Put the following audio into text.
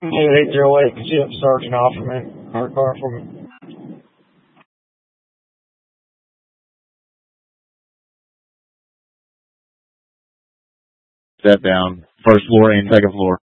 808 Chip Sergeant Offerman, hardcore for me. Step down. First floor and second floor.